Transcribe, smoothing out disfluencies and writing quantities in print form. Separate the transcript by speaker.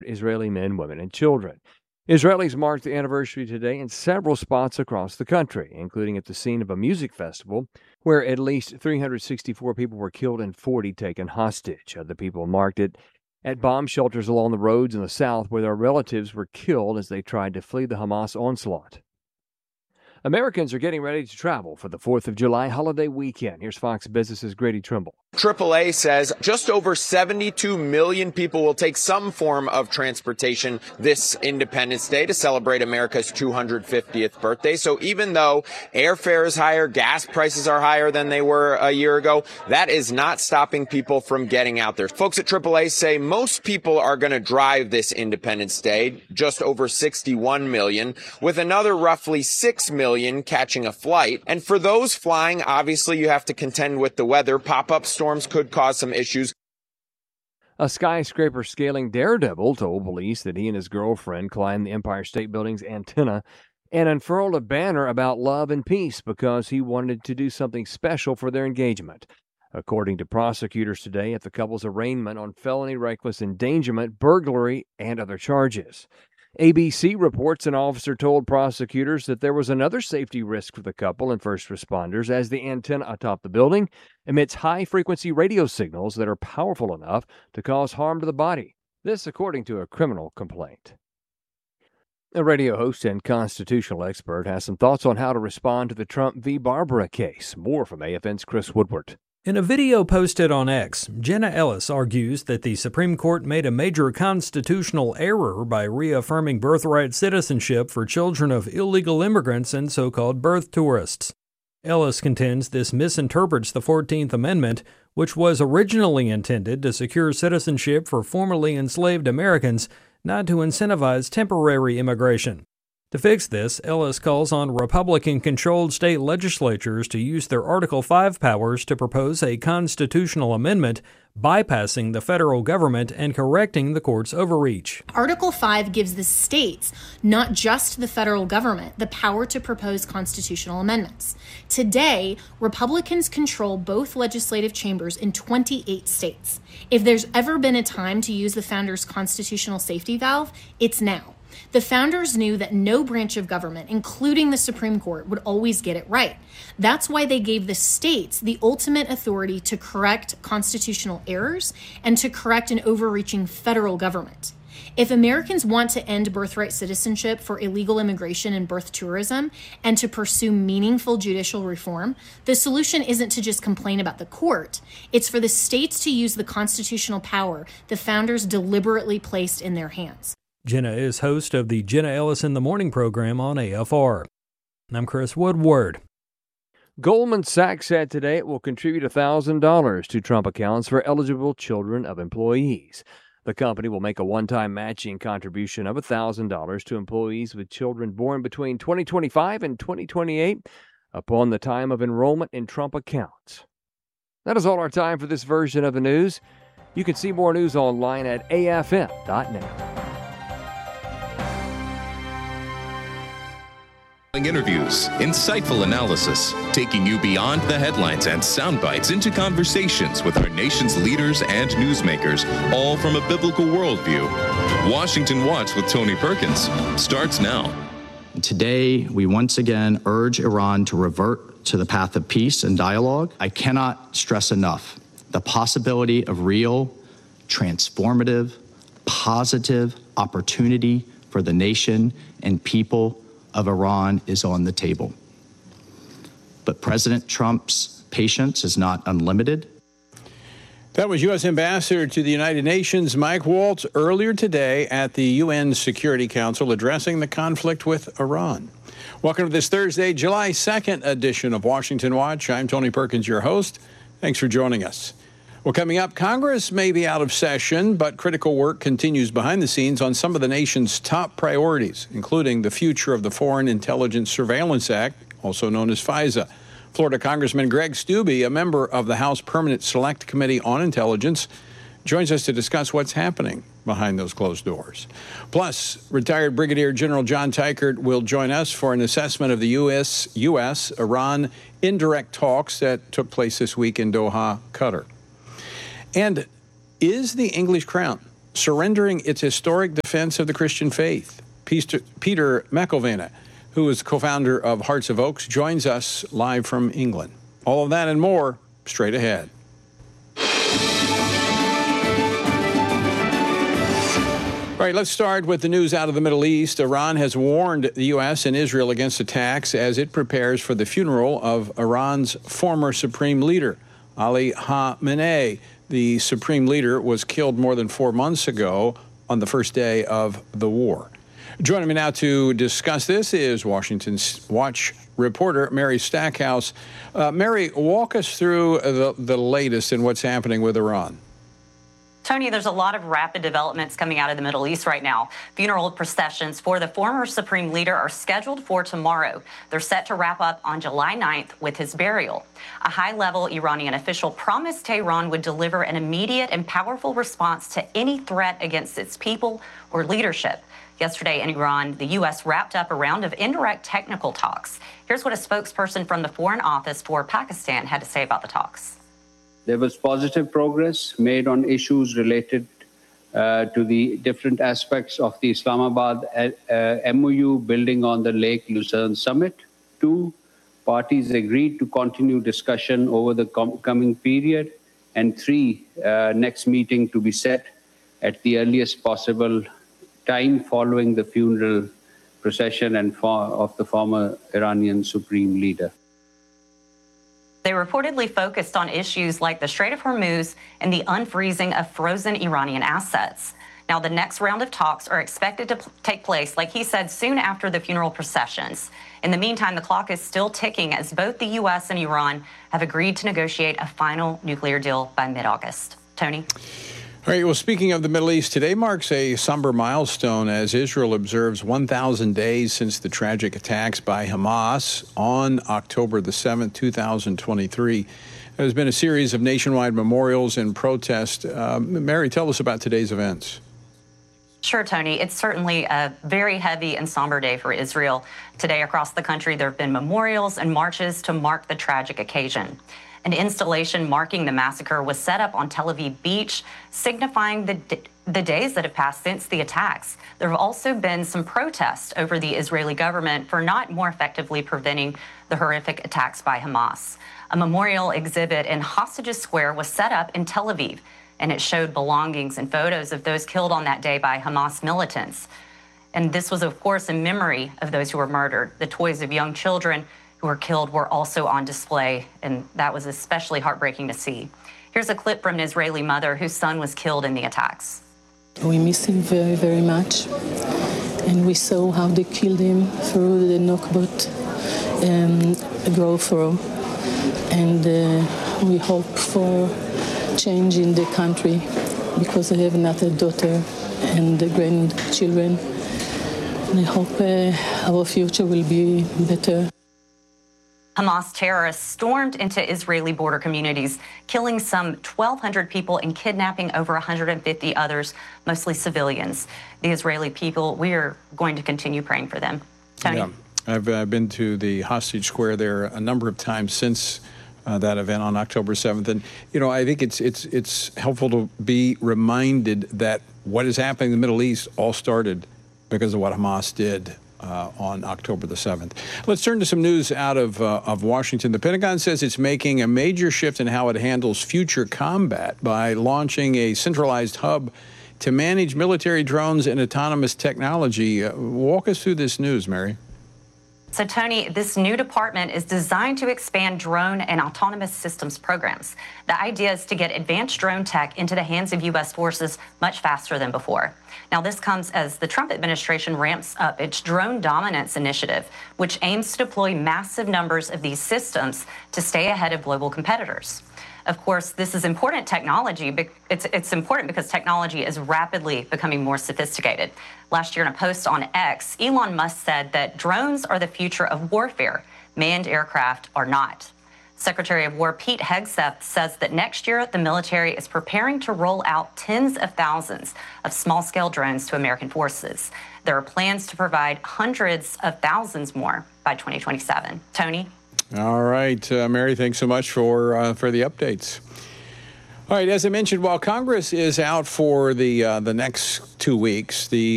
Speaker 1: Israeli men, women, and children. Israelis marked the anniversary today in several spots across the country, including at the scene of a music festival where at least 364 people were killed and 40 taken hostage. Other people marked it at bomb shelters along the roads in the south where their relatives were killed as they tried to flee the Hamas onslaught. Americans are getting ready to travel for the 4th of July holiday weekend. Here's Fox Business's Grady Trimble.
Speaker 2: AAA says just over 72 million people will take some form of transportation this Independence Day to celebrate America's 250th birthday. So even though airfare is higher, gas prices are higher than they were a year ago, that is not stopping people from getting out there. Folks at AAA say most people are going to drive this Independence Day, just over 61 million, with another roughly 6 million catching a flight. And for those flying, obviously you have to contend with the weather. Pop-up storms could cause some issues.
Speaker 1: A skyscraper scaling daredevil told police that he and his girlfriend climbed the Empire State Building's antenna and unfurled a banner about love and peace because he wanted to do something special for their engagement. According to prosecutors today at the couple's arraignment on felony reckless endangerment, burglary, and other charges. ABC reports an officer told prosecutors that there was another safety risk for the couple and first responders as the antenna atop the building emits high-frequency radio signals that are powerful enough to cause harm to the body. This according to a criminal complaint. A radio host and constitutional expert has some thoughts on how to respond to the Trump v. Barbara case. More from AFN's Chris Woodward.
Speaker 3: In a video posted on X, Jenna Ellis argues that the Supreme Court made a major constitutional error by reaffirming birthright citizenship for children of illegal immigrants and so-called birth tourists. Ellis contends this misinterprets the 14th Amendment, which was originally intended to secure citizenship for formerly enslaved Americans, not to incentivize temporary immigration. To fix this, Ellis calls on Republican-controlled state legislatures to use their Article 5 powers to propose a constitutional amendment, bypassing the federal government and correcting the court's overreach.
Speaker 4: Article 5 gives the states, not just the federal government, the power to propose constitutional amendments. Today, Republicans control both legislative chambers in 28 states. If there's ever been a time to use the founders' constitutional safety valve, it's now. The founders knew that no branch of government, including the Supreme Court, would always get it right. That's why they gave the states the ultimate authority to correct constitutional errors and to correct an overreaching federal government. If Americans want to end birthright citizenship for illegal immigration and birth tourism and to pursue meaningful judicial reform, the solution isn't to just complain about the court. It's for the states to use the constitutional power the founders deliberately placed in their hands.
Speaker 3: Jenna is host of the Jenna Ellis in the Morning program on AFR. I'm Chris Woodward.
Speaker 1: Goldman Sachs said today it will contribute $1,000 to Trump accounts for eligible children of employees. The company will make a one-time matching contribution of $1,000 to employees with children born between 2025 and 2028 upon the time of enrollment in Trump accounts. That is all our time for this version of the news. You can see more news online at afn.net.
Speaker 5: Interviews, insightful analysis, taking you beyond the headlines and sound bites into conversations with our nation's leaders and newsmakers, all from a biblical worldview. Washington Watch with Tony Perkins starts now.
Speaker 6: Today, we once again urge Iran to revert to the path of peace and dialogue. I cannot stress enough the possibility of real, transformative, positive opportunity for the nation and people of Iran is on the table. But President Trump's patience is not unlimited.
Speaker 7: That was U.S. Ambassador to the United Nations Mike Waltz earlier today at the UN Security Council addressing the conflict with Iran. Welcome to this Thursday, July 2nd edition of Washington Watch. I'm Tony Perkins, your host. Thanks for joining us. Well, coming up, Congress may be out of session, but critical work continues behind the scenes on some of the nation's top priorities, including the future of the Foreign Intelligence Surveillance Act, also known as FISA. Florida Congressman Greg Steube, a member of the House Permanent Select Committee on Intelligence, joins us to discuss what's happening behind those closed doors. Plus, retired Brigadier General John Teichert will join us for an assessment of the U.S.-Iran indirect talks that took place this week in Doha, Qatar. And is the English crown surrendering its historic defense of the Christian faith. Peter McElvena, who is co-founder of Hearts of Oaks, joins us live from England. All of that and more straight ahead. All right, let's start with the news out of the Middle East. Iran has warned the U.S. and Israel against attacks as it prepares for the funeral of Iran's former supreme leader, Ali Khamenei. The supreme leader was killed more than 4 months ago on the first day of the war. Joining me now to discuss this is Washington's Watch reporter Mary Stackhouse. Mary, walk us through the latest in what's happening with Iran.
Speaker 8: Tony, there's a lot of rapid developments coming out of the Middle East right now. Funeral processions for the former supreme leader are scheduled for tomorrow. They're set to wrap up on July 9th with his burial. A high-level Iranian official promised Tehran would deliver an immediate and powerful response to any threat against its people or leadership. Yesterday in Iran, the U.S. wrapped up a round of indirect technical talks. Here's what a spokesperson from the Foreign Office for Pakistan had to say about the talks.
Speaker 9: There was positive progress made on issues related to the different aspects of the Islamabad MOU building on the Lake Lucerne summit. 2, parties agreed to continue discussion over the coming period. And 3, next meeting to be set at the earliest possible time following the funeral procession of the former Iranian supreme leader.
Speaker 8: They reportedly focused on issues like the Strait of Hormuz and the unfreezing of frozen Iranian assets. Now, the next round of talks are expected to take place, like he said, soon after the funeral processions. In the meantime, the clock is still ticking as both the U.S. and Iran have agreed to negotiate a final nuclear deal by mid-August. Tony?
Speaker 7: All right, well, speaking of the Middle East, today marks a somber milestone as Israel observes 1,000 days since the tragic attacks by Hamas on October the 7th, 2023. There's been a series of nationwide memorials and protests. Mary, tell us about today's events.
Speaker 8: Sure, Tony. It's certainly a very heavy and somber day for Israel. Today across the country, there have been memorials and marches to mark the tragic occasion. An installation marking the massacre was set up on Tel Aviv beach, signifying the days that have passed since the attacks. There have also been some protests over the Israeli government for not more effectively preventing the horrific attacks by Hamas. A memorial exhibit in Hostages Square was set up in Tel Aviv, and it showed belongings and photos of those killed on that day by Hamas militants. And this was, of course, in memory of those who were murdered. The toys of young children who were killed were also on display, and that was especially heartbreaking to see. Here's a clip from an Israeli mother whose son was killed in the attacks.
Speaker 10: We miss him very, very much, and we saw how they killed him through the Nokbot go-through, and we hope for change in the country because I have another daughter and the grandchildren, and I hope our future will be better.
Speaker 8: Hamas terrorists stormed into Israeli border communities, killing some 1,200 people and kidnapping over 150 others, mostly civilians. The Israeli people, we are going to continue praying for them. Tony?
Speaker 7: Yeah, I've been to the Hostage Square there a number of times since that event on October 7th. And, you know, I think it's helpful to be reminded that what is happening in the Middle East all started because of what Hamas did on October the 7th. Let's turn to some news out of Washington. The Pentagon says it's making a major shift in how it handles future combat by launching a centralized hub to manage military drones and autonomous technology. Walk us through this news, Mary.
Speaker 8: So, Tony, this new department is designed to expand drone and autonomous systems programs. The idea is to get advanced drone tech into the hands of U.S. forces much faster than before. Now, this comes as the Trump administration ramps up its drone dominance initiative, which aims to deploy massive numbers of these systems to stay ahead of global competitors. Of course, this is important technology. It's important because technology is rapidly becoming more sophisticated. Last year in a post on X, Elon Musk said that drones are the future of warfare. Manned aircraft are not. Secretary of War Pete Hegseth says that next year the military is preparing to roll out tens of thousands of small-scale drones to American forces. There are plans to provide hundreds of thousands more by 2027. Tony?
Speaker 7: All right, Mary, thanks so much for the updates. All right, as I mentioned, while Congress is out for the next 2 weeks, the